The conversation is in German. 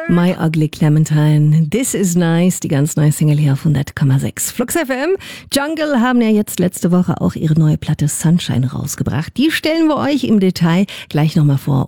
My Ugly Clementine, This is Nice, die ganz neue Single hier auf 100,6. Flux FM, Jungle haben ja jetzt letzte Woche auch ihre neue Platte Sunshine rausgebracht. Die stellen wir euch im Detail gleich nochmal vor.